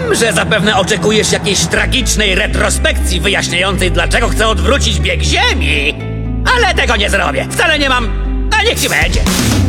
Wiem, że zapewne oczekujesz jakiejś tragicznej retrospekcji wyjaśniającej, dlaczego chcę odwrócić bieg Ziemi. Ale tego nie zrobię. Wcale nie mam... A niech ci będzie.